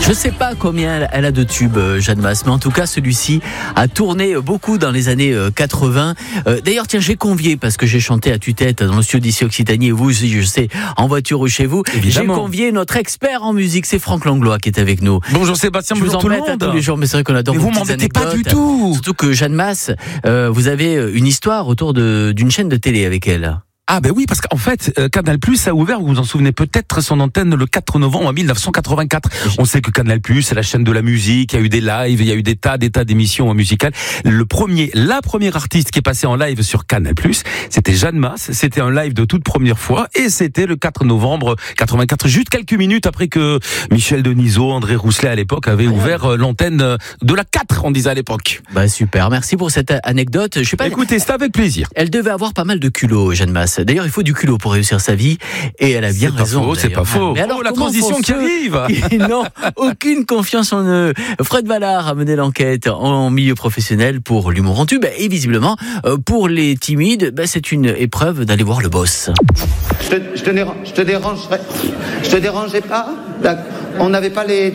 Je sais pas combien elle a de tubes, Jeanne Masse, mais en tout cas, celui-ci a tourné beaucoup dans les années 80. D'ailleurs, tiens, j'ai convié, parce que j'ai chanté à tue-tête dans le studio d'ici Occitanie, et vous aussi, je sais, en voiture ou chez vous. Évidemment. J'ai convié notre expert en musique, c'est Franck Langlois qui est avec nous. Bonjour Sébastien, bonjour tout le monde. Tous les jours, mais c'est vrai qu'on adore vos petites anecdotes. Pas du tout. Surtout que Jeanne Masse, vous avez une histoire autour d'une chaîne de télé avec elle. Ah ben oui, parce qu'en fait, Canal+ a ouvert, vous vous en souvenez peut-être, son antenne le 4 novembre 1984. On sait que Canal+, c'est la chaîne de la musique, il y a eu des lives, il y a eu des tas d'émissions musicales. La première artiste qui est passée en live sur Canal+, c'était Jeanne Masse, c'était un live de toute première fois, et c'était le 4 novembre 84, juste quelques minutes après que Michel Denisot, André Rousselet à l'époque avaient ouvert l'antenne de la 4, on disait à l'époque. Bah super, merci pour cette anecdote. Je sais pas. Écoutez, c'est avec plaisir. Elle devait avoir pas mal de culot, Jeanne Masse. D'ailleurs, il faut du culot pour réussir sa vie, et elle a bien raison. C'est pas faux. Mais alors, la transition qui arrive. Non, aucune confiance en eux. Fred Vallard a mené l'enquête en milieu professionnel pour l'humour en tube, et visiblement, pour les timides, c'est une épreuve d'aller voir le boss. Je te dérangerai pas. On n'avait pas les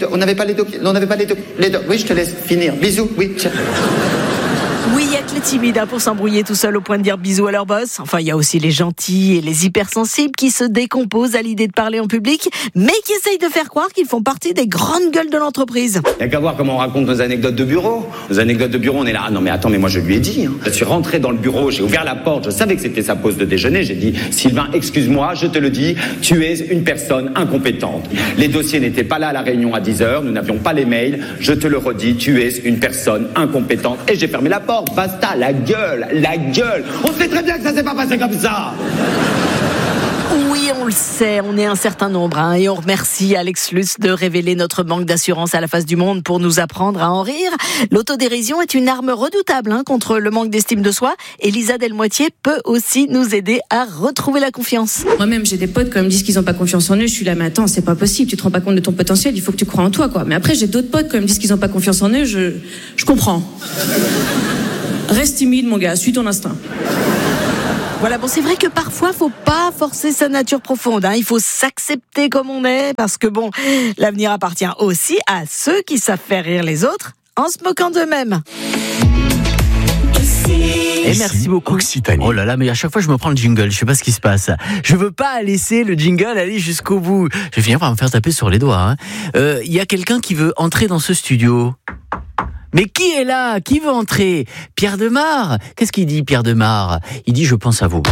oui, je te laisse finir. Bisous, oui. Oui, il y a que les timides pour s'embrouiller tout seul au point de dire bisous à leur boss. Enfin, il y a aussi les gentils et les hypersensibles qui se décomposent à l'idée de parler en public, mais qui essayent de faire croire qu'ils font partie des grandes gueules de l'entreprise. Il n'y a qu'à voir comment on raconte nos anecdotes de bureau. Nos anecdotes de bureau, on est là. Ah non mais attends, mais moi je lui ai dit. Je suis rentré dans le bureau, j'ai ouvert la porte, je savais que c'était sa pause de déjeuner. J'ai dit, Sylvain, excuse-moi, je te le dis, tu es une personne incompétente. Les dossiers n'étaient pas là à la réunion à 10h, nous n'avions pas les mails. Je te le redis, tu es une personne incompétente. Et j'ai fermé la porte. Basta, la gueule. On sait très bien que ça s'est pas passé comme ça. Oui, on le sait, on est un certain nombre, et on remercie Alex Lutz de révéler notre manque d'assurance à la face du monde pour nous apprendre à en rire. L'autodérision est une arme redoutable contre le manque d'estime de soi, et Lisa Delmoitier peut aussi nous aider à retrouver la confiance. Moi-même, j'ai des potes quand ils me disent qu'ils n'ont pas confiance en eux, je suis là, mais attends, c'est pas possible, tu te rends pas compte de ton potentiel, il faut que tu crois en toi, quoi. Mais après, j'ai d'autres potes quand ils me disent qu'ils n'ont pas confiance en eux, je comprends. Reste timide, mon gars, suis ton instinct. Voilà, bon, c'est vrai que parfois, faut pas forcer sa nature profonde, Il faut s'accepter comme on est, parce que bon, l'avenir appartient aussi à ceux qui savent faire rire les autres en se moquant d'eux-mêmes. Et merci beaucoup. Occitanie. Oh là là, mais à chaque fois je me prends le jingle, je sais pas ce qui se passe. Je veux pas laisser le jingle aller jusqu'au bout. Je vais finir par me faire taper sur les doigts. Il y a quelqu'un qui veut entrer dans ce studio. Mais qui est là ? Qui veut entrer ? Pierre Demar ? Qu'est-ce qu'il dit, Pierre Demar ? Il dit « Je pense à vous ».